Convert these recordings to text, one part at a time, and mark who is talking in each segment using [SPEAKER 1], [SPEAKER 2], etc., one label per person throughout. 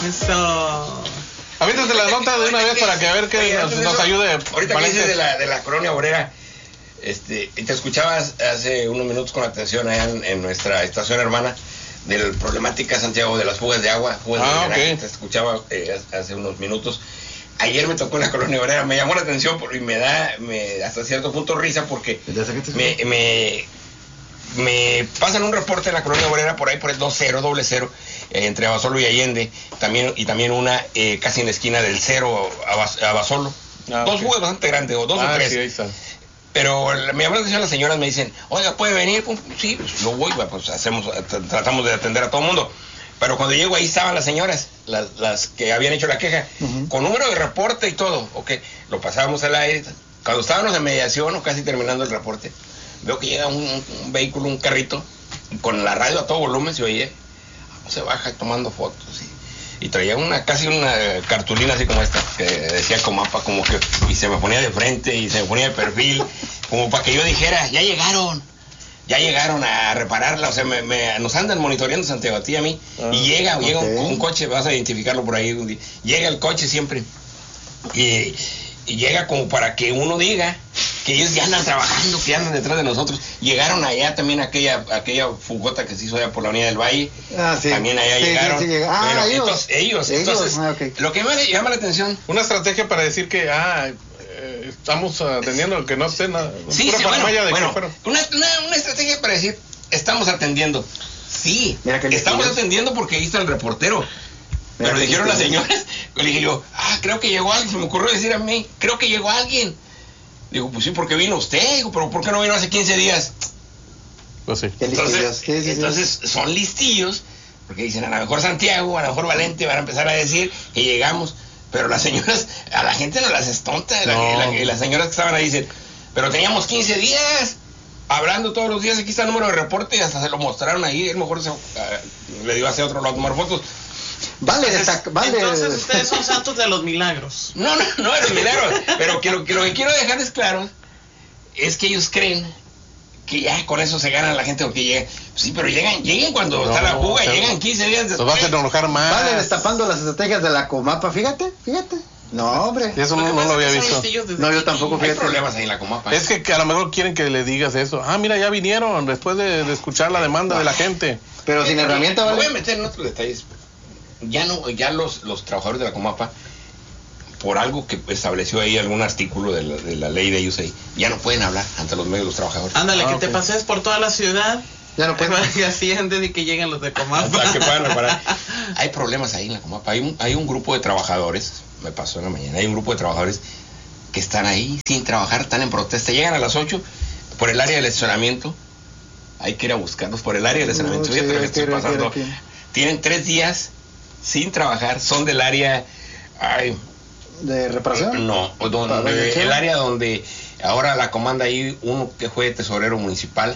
[SPEAKER 1] Eso.
[SPEAKER 2] Avíntese la nota de una vez para que a ver que nos ayude.
[SPEAKER 3] Ahorita que dices de la colonia obrera, te escuchabas hace unos minutos con atención allá en nuestra estación hermana de la problemática, Santiago, de las fugas de agua,
[SPEAKER 2] okay.
[SPEAKER 3] Te escuchaba hace unos minutos. Ayer me tocó en la colonia obrera, me llamó la atención y me da hasta cierto punto risa porque me pasan un reporte en la colonia obrera por el 20 entre Abasolo y Allende, también una casi en la esquina del 0 Abasolo. Dos fugas bastante grandes, o dos o tres.
[SPEAKER 2] Sí, ahí está.
[SPEAKER 3] Pero me llamó la atención las señoras, me dicen, oiga, ¿puede venir? Pues, sí, pues yo voy, pues tratamos de atender a todo el mundo. Pero cuando llego ahí estaban las señoras, las que habían hecho la queja, con número de reporte y todo. Lo pasábamos al aire. Cuando estábamos en mediación o casi terminando el reporte, veo que llega un vehículo, un carrito, con la radio a todo volumen, se oye, se baja tomando fotos y traía casi una cartulina así como esta, que decía Comapa, como que, y se me ponía de frente y se me ponía de perfil, como para que yo dijera, ya llegaron a repararla. O sea, nos andan monitoreando, Santiago, a ti y a mí, y llega un coche, vas a identificarlo por ahí un día, llega el coche siempre, y llega como para que uno diga que ellos ya andan trabajando, que andan detrás de nosotros. Llegaron allá también aquella fugota que se hizo allá por la Avenida del Valle.
[SPEAKER 4] Sí.
[SPEAKER 3] También allá llegaron.
[SPEAKER 4] Sí, ellos.
[SPEAKER 3] Entonces,
[SPEAKER 4] Okay.
[SPEAKER 3] Lo que me llama la atención.
[SPEAKER 2] Una estrategia para decir que estamos atendiendo, que no estén una
[SPEAKER 3] estrategia para decir estamos atendiendo. Sí, estamos atendiendo porque ahí está el reportero. Pero dijeron las señoras, le dije yo, creo que llegó alguien, se me ocurrió decir a mí, creo que llegó alguien. Digo, pues sí, porque vino usted. Digo, pero ¿por qué no vino hace 15 días?
[SPEAKER 2] Pues sí.
[SPEAKER 3] Entonces son listillos, porque dicen, a lo mejor Santiago, a lo mejor Valente van a empezar a decir que llegamos, pero las señoras, a la gente no las es tonta. Las señoras que estaban ahí dicen, pero teníamos 15 días hablando todos los días, aquí está el número de reporte, y hasta se lo mostraron ahí, a lo mejor le dio hacia otro lado a tomar fotos.
[SPEAKER 4] Vale.
[SPEAKER 1] Entonces ustedes son santos de los milagros.
[SPEAKER 3] No de los milagros. Pero lo que quiero dejarles claro es que ellos creen que ya con eso se gana la gente, porque llega. Sí, pero lleguen cuando está la fuga, llegan 15 días después.
[SPEAKER 2] Los vas a enojar más.
[SPEAKER 4] Vale, destapando las estrategias de la Comapa, fíjate. No, hombre.
[SPEAKER 2] Eso no lo había visto.
[SPEAKER 4] No, yo tampoco,
[SPEAKER 3] Hay
[SPEAKER 4] fíjate.
[SPEAKER 3] problemas ahí en la Comapa.
[SPEAKER 2] Es que a lo mejor quieren que le digas eso. Mira, ya vinieron después de escuchar la demanda de la gente.
[SPEAKER 4] Pero sin herramienta, ¿vale?
[SPEAKER 3] Me voy a meter en otros detalles. Ya los trabajadores de la Comapa, por algo que estableció ahí algún artículo de la ley de ellos ahí, ya no pueden hablar ante los medios los trabajadores.
[SPEAKER 1] Ándale, que te pases por toda la ciudad.
[SPEAKER 4] Ya no pueden.
[SPEAKER 1] Que así antes de que lleguen los de Comapa.
[SPEAKER 3] Hasta que puedan reparar. Hay problemas ahí en la Comapa. Hay un grupo de trabajadores, me pasó en la mañana, hay un grupo de trabajadores que están ahí sin trabajar, están en protesta. Llegan a las 8 por el área del estacionamiento. Hay que ir a buscarlos por el área del estacionamiento. Tienen 3 días sin trabajar, son del área
[SPEAKER 4] ¿de reparación?
[SPEAKER 3] No, el área donde ahora la comanda ahí uno que fue tesorero municipal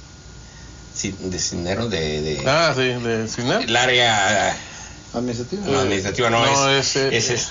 [SPEAKER 3] de Cisneros de
[SPEAKER 2] Cisneros.
[SPEAKER 3] El área administrativa no es se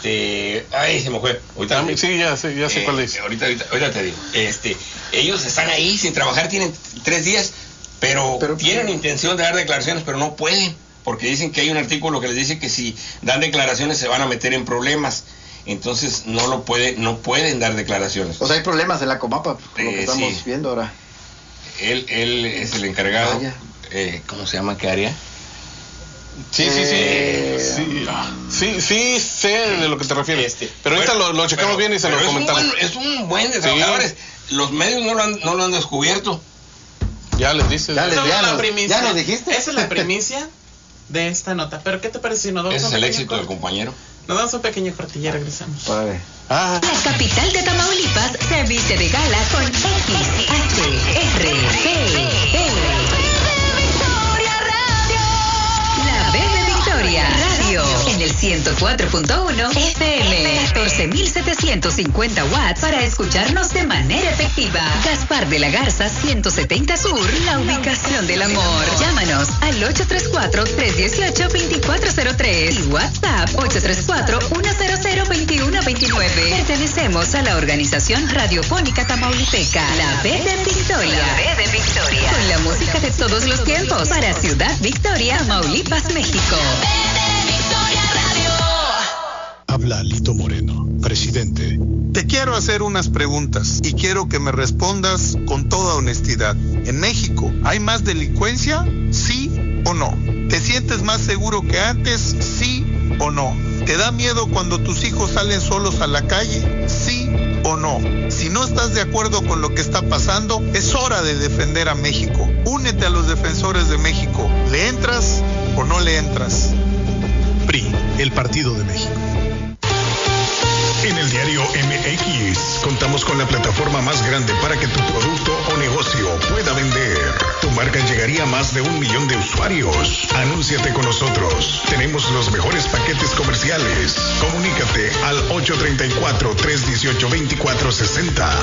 [SPEAKER 3] me fue.
[SPEAKER 2] Ya sé cuál es.
[SPEAKER 3] Ahorita te digo. Ellos están ahí sin trabajar, tienen 3 días, pero tienen intención de dar declaraciones, pero no pueden. Porque dicen que hay un artículo que les dice que si dan declaraciones se van a meter en problemas. Entonces no pueden dar declaraciones.
[SPEAKER 4] O sea, hay problemas en la Comapa, lo que estamos viendo ahora.
[SPEAKER 3] Él es el encargado. ¿Cómo se llama? ¿Qué área?
[SPEAKER 2] Sí, sé de lo que te refieres. Pero ahorita lo checamos bien y se lo comentamos.
[SPEAKER 3] Es un buen de trabajadores. Los medios no lo han descubierto.
[SPEAKER 2] Ya les dices.
[SPEAKER 4] Ya nos dijiste.
[SPEAKER 1] Esa es la primicia de esta nota. Pero ¿qué te parece si nos damos
[SPEAKER 3] ese es el éxito del compañero?
[SPEAKER 1] Nos damos un pequeño corte y ya regresamos.
[SPEAKER 4] Vale.
[SPEAKER 5] La capital de Tamaulipas se viste de gala con XHRP. La B de Victoria Radio en el 104.1 FM, 14.750 watts para escucharnos de manera efectiva. Gaspar de la Garza 170 Sur, la ubicación del amor. Llámanos al 834-318-2403 y WhatsApp 834-100-2129. Pertenecemos a la organización radiofónica tamaulipeca, la B de Victoria. La B de Victoria. Con la música de todos los tiempos para Ciudad Victoria, Tamaulipas, México. La B de Victoria Radio.
[SPEAKER 6] quiero hacer unas preguntas y quiero que me respondas con toda honestidad. ¿En México hay más delincuencia? ¿Sí o no? ¿Te sientes más seguro que antes? ¿Sí o no? ¿Te da miedo cuando tus hijos salen solos a la calle? ¿Sí o no? Si no estás de acuerdo con lo que está pasando, es hora de defender a México. Únete a los defensores de México. ¿Le entras o no le entras?
[SPEAKER 7] PRI, el Partido de México. En el diario MX contamos con la plataforma más grande para que tu producto o negocio pueda vender. Tu marca llegaría a más de 1 millón de usuarios. Anúnciate con nosotros. Tenemos los mejores paquetes comerciales. Comunícate al 834-318-2460